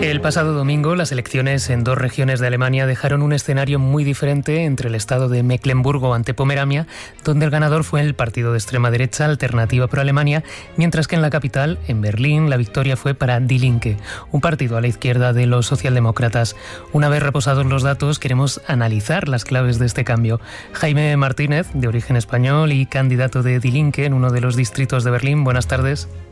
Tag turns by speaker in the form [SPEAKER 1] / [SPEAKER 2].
[SPEAKER 1] El pasado domingo, las elecciones en dos regiones de Alemania dejaron un escenario muy diferente entre el estado de Mecklemburgo ante Pomerania, donde el ganador fue el partido de extrema derecha Alternativa pro Alemania, mientras que en la capital, en Berlín, la victoria fue para Die Linke, un partido a la izquierda de los socialdemócratas. Una vez reposados los datos, queremos analizar las claves de este cambio. Jaime Martínez, de origen español y candidato de Die Linke en uno de los distritos de Berlín. Buenas tardes.